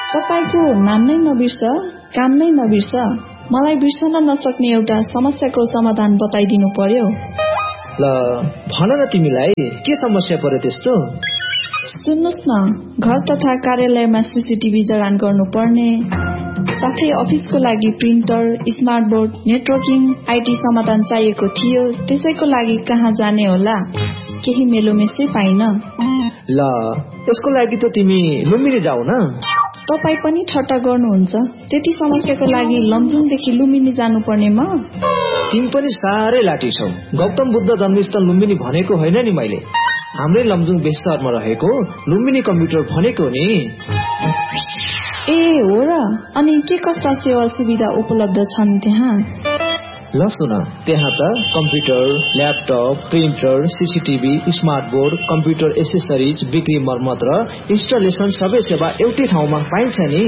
तपाईको नाम नै नबिर्स, काम नै नबिर्स। मलाई बिर्सन नसक्ने एउटा समस्याको समाधान बताइदिनु पर्यो। ल भन न, तिमीलाई के समस्या पर्यो त्यस्तो? सुन्नुस् न, घर तथा कार्यालयमा सीसीटीभी जडान गर्नुपर्ने, साथै अफिसको लागि printer, smart board, networking, IT समाधान चाहिएको थियो। त्यसैको लागि कहाँ जाने होला? केही मेलोमेसै पाइन। ल यसको लागि त तिमी लुम्बिनी जाऊ न। तपाई पनि ठट्टा गर्नुहुन्छ? त्यति समस्याको लागि लमजुङदेखि लुम्बिनी जानुपर्ने म? तिमी पनि साह्रै लाठी छौ। गौतम बुद्ध जन्मस्थल लुम्बिनी भनेको होइन नि मैले। हाम्रै लमजुङ बेस्तरमा रहेको लुम्बिनी कम्प्युटर भनेको नि। ए हो र? अनि के कस्ता सेवा सुविधा उपलब्ध छन् त्यहाँ? ल सुन, त्यहाँ त computer, laptop, printer, CCTV, smart board, computer accessories, बिक्री मर्मत र इन्स्टलेसन सबै सेवा एउटै ठाउँमा पाइन्छ नि।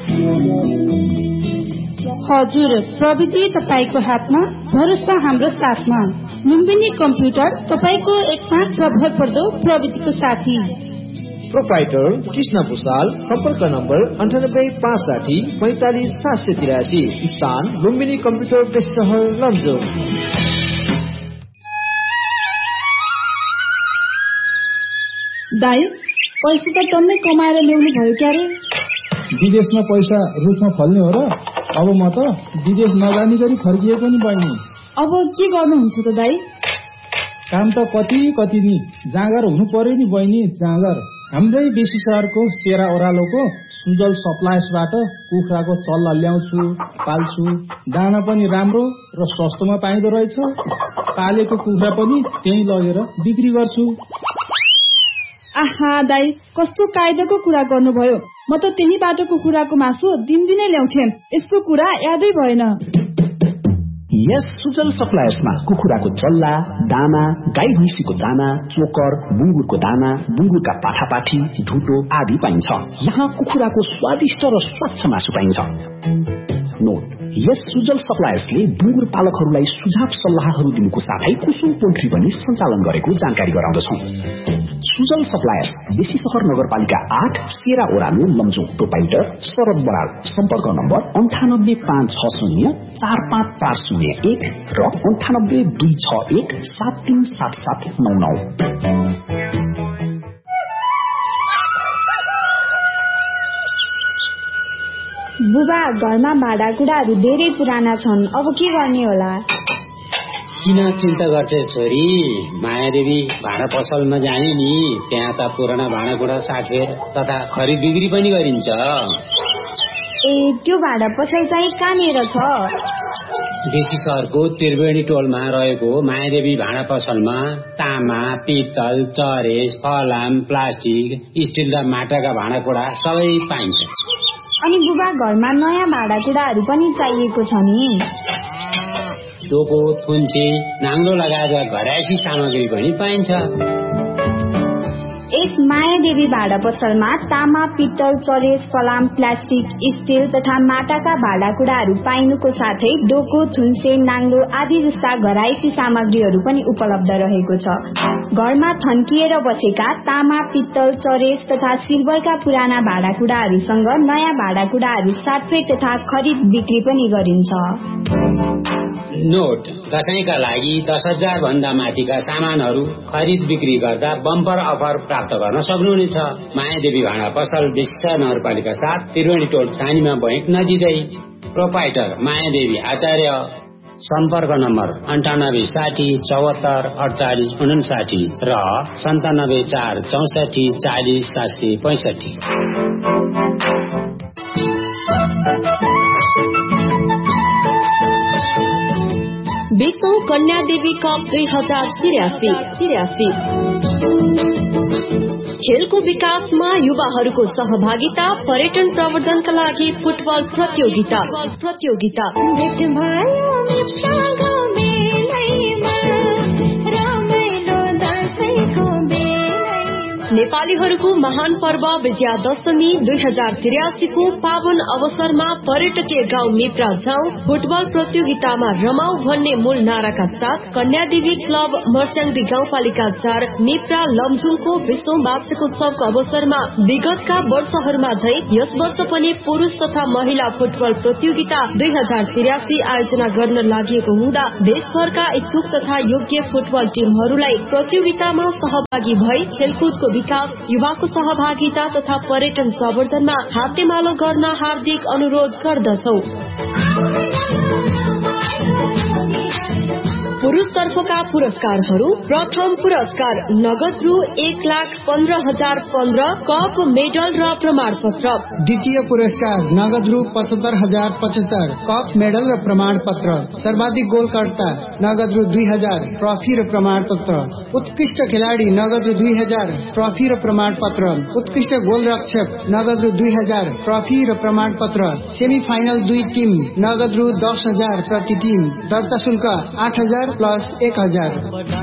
हजुर, प्रविधि तपाईको हातमा, भरोसा हाम्रो साथमा। लुम्बिनी कम्प्युटर तपाईको एकमात्र भरपर्दो प्रविधिको साथी। प्रोप्राइटर कृष्ण भूषाल, सम्पर्क नम्बर 9856 45 783, स्थान लुम्बिनी कम्प्युटर प्रेस सहर लमजुङ। दाइ, पैसा त टन्नै कमाएर ल्याउनु भयो क्यारे? विदेशमा पैसा रुखमा फल्ने हो र? अब म त विदेश नजानी गरी फर्किएको नि बहिनी। अब के गर्नुहुन्छ त दाइ? काम त कति नि, जाँगर हुनु पर्यो नि बहिनी, जाँगर। हाम्रै बेसी सहरको सेरा ओह्रालोको सुजल सप्लायर्सबाट कुखुराको चल्ला ल्याउँछु, पाल्छु। दाना पनि राम्रो र सस्तोमा पाइँदो रहेछ। पालेको कुखुरा पनि त्यही लगेर बिक्री गर्छु। आहा दाइ, कस्तो कायदाको कुरा गर्नुभयो। म त त्यही बाटोको कुखुराको मासु दिनदिनै ल्याउँथे। यसको कुरा यादै भएन। यस सुजल सप्लायर्समा कुखुराको चल्ला, दाना, गाई भैँसीको दाना, चोकर, बुङ्गुरको दाना, बुङ्गुरका पाठापाठी, ढुटो आदि पाइन्छ। यहाँ कुखुराको स्वादिष्ट र स्वच्छ मासु पाइन्छ। नोट, यस सुजल सप्लायर्सले बुङ्गुर पालकहरूलाई सुझाव सल्लाहहरू दिनुको साथै कुसुम पोल्ट्री पनि सञ्चालन गरेको जानकारी गराउँदछौँ। सुजल सप्लायर्स, बेसी सहर नगरपालिका 8, सेरा ओह्रालो लमजुङ। प्रोप्राइटर शरद बराल, सम्पर्क नम्बर 9856 45401 र 9826 737799। बुबा, घरमा भाँडाकुँडाहरू धेरै पुराना छन्, अब के गर्ने होला? किन चिन्ता गर्छ छोरी? मायादेवी भाँडा पसलमा जाने नि, त्यहाँ त पुराना भाँडाकुँडा साटफेर तथा खरिद बिक्री पनि गरिन्छ। ए, त्यो भाँडा पसल चाहिँ कहाँनिर छ? बेसी सहरको त्रिवेणी टोलमा रहेको मायादेवी भाँडा पसलमा तामा, पित्तल, चरेस, फलाम, प्लास्टिक, स्टिल र माटाका भाँडाकुँडा सबै पाइन्छ। अनि बुबा, घरमा नयाँ भाँडाकुँडाहरू पनि चाहिएको छ नि। डोको, थुन्चे, नाङ्लो लगायत घरायसी सामग्री पनि पाइन्छ। यस मायादेवी भाँडा पसलमा तामा, पित्तल, चरेस, फलाम, प्लास्टिक, स्टिल तथा माटाका भाँडाकुँडाहरू पाइनुको साथै डोको, थुन्से, नाङ्लो आदि जस्ता घरायसी सामग्रीहरू पनि उपलब्ध रहेको छ। घरमा थन्किएर बसेका तामा, पित्तल, चरेस तथा सिल्भरका पुराना भाँडाकुँडाहरूसँग नयाँ भाँडाकुँडाहरू साटफेर तथा खरिद बिक्री पनि गरिन्छ। नोट, दशैंका लागि 10,000 भन्दा माथिका सामानहरू खरिद बिक्री गर्दा बम्पर अफर प्राप्त गर्न सक्नुहुनेछ। मायादेवी भाँडा पसल, बेसी नगरपालिका 7, त्रिवेणी टोल, सानीमा बैंक नजिकै। प्रोप्राइटर मायादेवी आचार्य, सम्पर्क नम्बर 9860 74 48 59 र 97 4 64 40 765। विश्व कन्या देवी कप 2083। खेलको विकासमा युवाहरूको सहभागिता, पर्यटन प्रवर्धनका लागि फुटबल प्रतियोगिता। नेपालीहरूको महान पर्व विजयादशमी 2083 को पावन अवसरमा पर्यटकीय गाउँ निप्रा जाउँ फुटबल प्रतियोगितामा रमाऊ भन्ने मूल नाराका साथ कन्यादेवी क्लब मर्स्याङ्दी गाउँपालिका 4 निप्रा लमजुङको 20औं वार्षिकोत्सवको अवसरमा विगतका वर्षहरूमा झै यस वर्ष पनि पुरुष तथा महिला फुटबल प्रतियोगिता 2083 आयोजना गर्न लागि हुँदा देशभरका इच्छुक तथा योग्य फुटबल टिमहरूलाई प्रतियोगितामा सहभागी भई खेलकुदको विकास, युवाको सहभागिता तथा पर्यटन प्रवर्धनमा हातेमालो गर्न हार्दिक अनुरोध गर्दछौ। पुरुष तर्फका पुरस्कारहरू। प्रथम पुरस्कार नगद रु 1,15,015 कप मेडल र प्रमाण पत्र। द्वितीय पुरस्कार नगद रु 75,075 कप मेडल र प्रमाण पत्र। सर्वाधिक गोलकर्ता नगद रु 2,000 ट्रफी र प्रमाण पत्र। उत्कृष्ट खेलाडी नगद रु 2,000 ट्रफी र प्रमाण पत्र। उत्कृष्ट गोलरक्षक नगद रु 2,000 ट्रफी र प्रमाण पत्र। सेमिफाइनल 2 टिम नगद रु 10,000 प्रति टिम। दर्ता शुल्क 8,000 प्लस 1,000।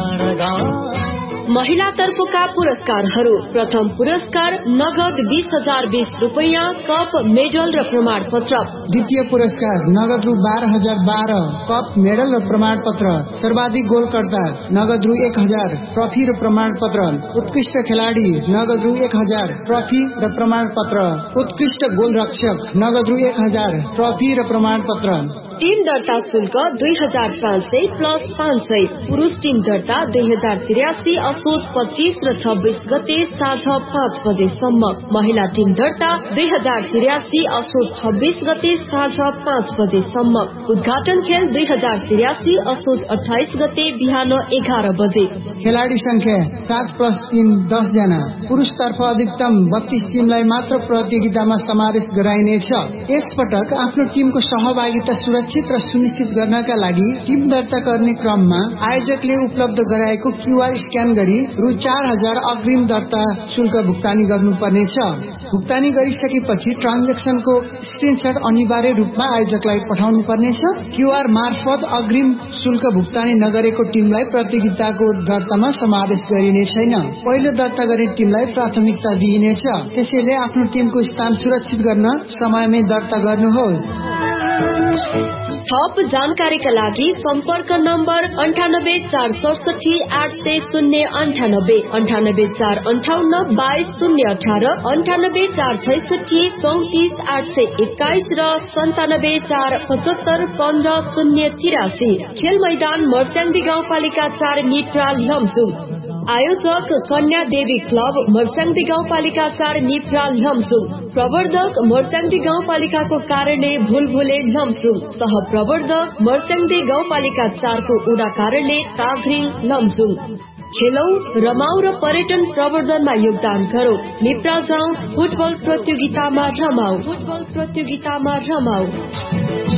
महिला तर्फका पुरस्कारहरू। प्रथम पुरस्कार नगद 20,020 रुपैयाँ कप मेडल र प्रमाण पत्र। द्वितीय पुरस्कार नगद रु 12,012 कप मेडल र प्रमाण पत्र। सर्वाधिक गोलकर्ता नगद रु 1,000 ट्रफी र प्रमाण पत्र। उत्कृष्ट खेलाडी नगद रु 1,000 ट्रफी र प्रमाण पत्र। उत्कृष्ट गोलरक्षक नगद रु 1,000 ट्रफी र प्रमाण पत्र। टीम दर्ता शुल्क 2,500 प्लस 500। पुरुष टीम दर्ता 2083 असोज 25 र 26 गते साँझ 5 बजेसम्म। महिला टीम दर्ता 2083 असोज 26 गते साँझ 5 बजेसम्म। उद्घाटन खेल 2083 असोज 28 गते बिहान 11 बजे। खेलाडी संख्या 7 + 3 10 जना। पुरुष तर्फ अधिकतम 32 टिमलाई मात्र प्रतियोगितामा समावेश गराइनेछ। एकपटक आफ्नो टिमको सहभागिता सुरक्षित र सुनिश्चित गर्नका लागि टिम दर्ता गर्ने क्रममा आयोजकले उपलब्ध गराएको क्यूआर स्क्यान गरी रु 4,000 अग्रिम दर्ता शुल्क भुक्तानी गर्नुपर्नेछ। भुक्तानी गरिसकेपछि ट्रान्जेक्सनको स्क्रिनशट अनिवार्य रूपमा आयोजकलाई पठाउनु पर्नेछ। क्यूआर मार्फत अग्रिम शुल्क भुक्तानी नगरेको टिमलाई प्रतियोगिताको दर्तामा समावेश गरिने छैन। पहिलो दर्ता गर्ने टिमलाई प्राथमिकता दिइनेछ। त्यसैले आफ्नो टिमको स्थान सुरक्षित गर्न समयमै दर्ता गर्नुहोस्। थप जानकारीका लागि सम्पर्क नम्बर 98,467 800 98, 98,458 22 018, 98,466 34 821 र 97,475 15 083। खेल मैदान मर्स्याङ्दी गाउँपालिका 4 निप्रा लमजुङ। आयोजक कन्या देवी क्लब मर्स्याङ्दी गाउँपालिका 4 निप्रा लमजुङ। प्रवर्धक मर्स्याङ्दी गाउँपालिकाको कार्यालय भुलभुले लमजुङ। सह प्रवर्धक मर्स्याङ्दी गाउँपालिका 4 को उडा कार्यालय ताघ्रिङ लमजुङ। खेलौं, रमाऊ र पर्यटन प्रवर्धनमा योगदान गरौं। निप्रा जाउँ फुटबल प्रतियोगितामा रमाऊ।